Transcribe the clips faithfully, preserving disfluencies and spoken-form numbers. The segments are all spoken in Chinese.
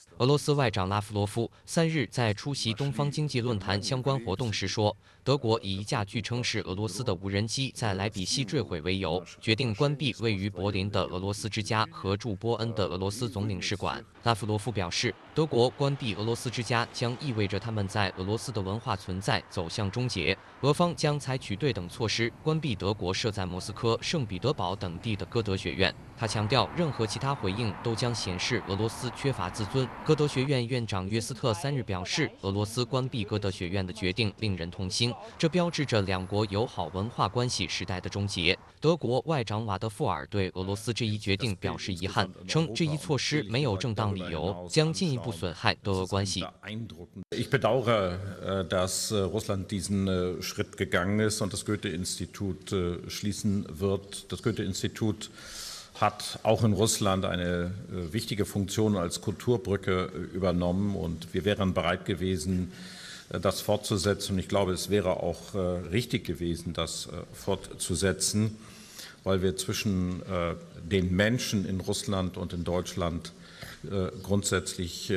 俄罗斯外长拉夫罗夫三日在出席东方经济论坛相关活动时说，德国以一架据称是俄罗斯的无人机在莱比锡坠毁为由，决定关闭位于柏林的俄罗斯之家和驻波恩的俄罗斯总领事馆。拉夫罗夫表示，德国关闭俄罗斯之家将意味着他们在俄罗斯的文化存在走向终结，俄方将采取对等措施，关闭德国设在莫斯科、圣彼得堡等地的歌德学院。他强调，任何其他回应都将显示俄罗斯缺乏自尊。歌德学院院长约斯特三日表示，俄罗斯关闭歌德学院的决定令人痛心，这标志着两国友好文化关系时代的终结。德国外长瓦德富尔对俄罗斯这一决定表示遗憾，称这一措施没有正当理由，将进一步损害德俄关系。 Ich bedauere, dass Russland diesen Schritt gegangen ist und das Goethe-Institut schließen wird. Das Goethe-Institut hat auch in Russland eine wichtige Funktion als Kulturbrücke übernommen und wir wären bereit gewesen, das fortzusetzen. Und ich glaube, es wäre auch richtig gewesen, das fortzusetzen, weil wir zwischen den Menschen in Russland und in Deutschland grundsätzlich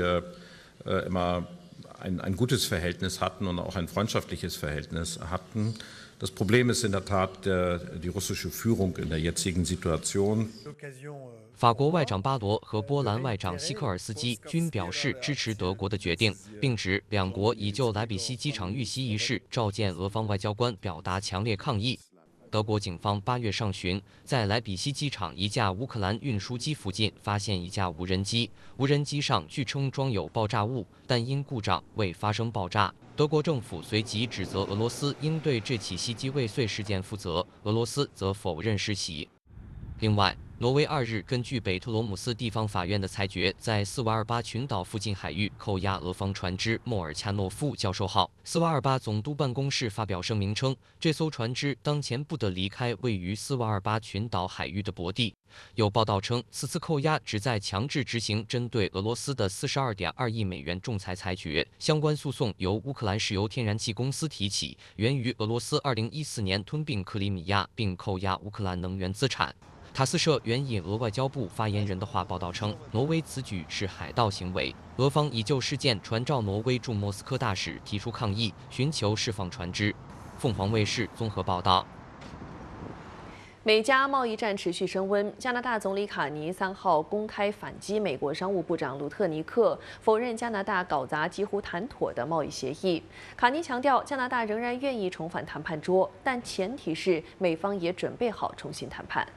immer ein, ein gutes Verhältnis hatten und auch ein freundschaftliches Verhältnis hatten. Das Problem ist in der Tat der, die russische Führung in der jetzigen Situation. 法国外长巴罗和波兰外长西科尔斯基均表示支持德国的决定，并指两国已就莱比锡机场遇袭一事召见俄方外交官，表达强烈抗议。德国警方八月上旬在莱比锡机场一架乌克兰运输机附近发现一架无人机，无人机上据称装有爆炸物，但因故障未发生爆炸。德国政府随即指责俄罗斯应对这起袭击未遂事件负责，俄罗斯则否认施袭。另外，挪威二日根据北特罗姆斯地方法院的裁决，在斯瓦尔巴群岛附近海域扣押俄方船只莫尔恰诺夫教授号。斯瓦尔巴总督办公室发表声明称，这艘船只当前不得离开位于斯瓦尔巴群岛海域的泊地。有报道称，此次扣押旨在强制执行针对俄罗斯的四十二点二亿美元仲裁裁决。相关诉讼由乌克兰石油天然气公司提起，源于俄罗斯二零一四年吞并克里米亚并扣押乌克兰能源资产。塔斯社援引俄外交部发言人的话报道称，挪威此举是海盗行为，俄方已就事件传召挪威驻莫斯科大使提出抗议，寻求释放船只。凤凰卫视综合报道。 美加贸易战持续升温，加拿大总理卡尼三号公开反击美国商务部长卢特尼克，否认加拿大搞砸几乎谈妥的贸易协议。卡尼强调，加拿大仍然愿意重返谈判桌，但前提是美方也准备好重新谈判。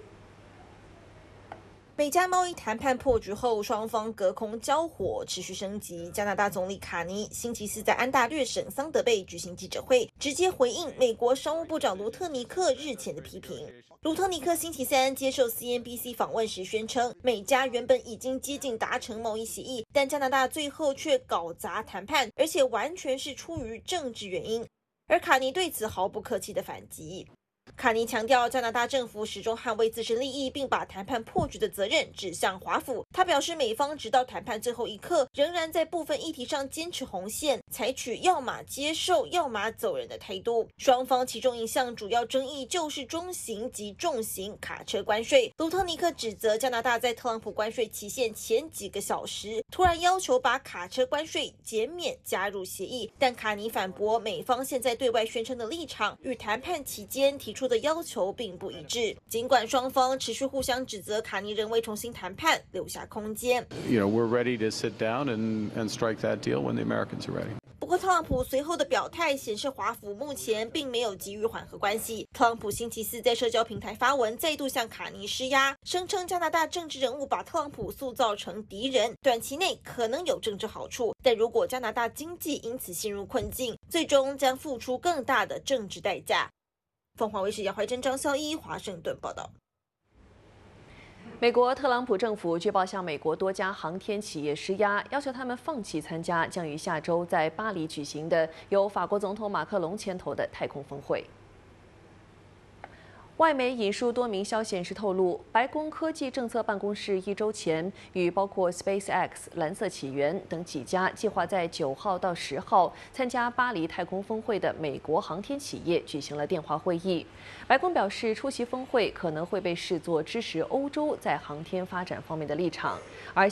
美加贸易谈判破局后，双方隔空交火持续升级。加拿大总理卡尼星期四在安大略省桑德贝举行记者会，直接回应美国商务部长卢特尼克日前的批评。卢特尼克星期三接受 C N B C 访问时宣称，美加原本已经接近达成贸易协议，但加拿大最后却搞砸谈判，而且完全是出于政治原因。而卡尼对此毫不客气的反击。卡尼强调，加拿大政府始终捍卫自身利益，并把谈判破局的责任指向华府。他表示，美方直到谈判最后一刻，仍然在部分议题上坚持红线，采取要么接受，要么走人的态度。双方其中一项主要争议就是中型及重型卡车关税。卢特尼克指责加拿大在特朗普关税期限前几个小时突然要求把卡车关税减免加入协议，但卡尼反驳，美方现在对外宣称的立场与谈判期间提出的要求并不一致。尽管双方持续互相指责，卡尼仍为重新谈判留下空间。 You know, we're ready to sit down and and strike that deal when the Americans are ready. 不过，特朗普随后的表态显示，华府目前并没有急于缓和关系。特朗普星期四在社交平台发文，再度向卡尼施压，声称加拿大政治人物把特朗普塑造成敌人，短期内可能有政治好处，但如果加拿大经济因此陷入困境，最终将付出更大的政治代价。凤凰卫视姚怀珍、张孝一华盛顿报道。 美国特朗普政府据报向美国多家航天企业施压，要求他们放弃参加将于下周在巴黎举行的由法国总统马克龙牵头的太空峰会。外媒引述多名消息人士透露，白宫科技政策办公室一周前与包括 SpaceX、蓝色起源等几家计划在九号到十号参加巴黎太空峰会的美国航天企业举行了电话会议。白宫表示，出席峰会可能会被视作支持欧洲在航天发展方面的立场，而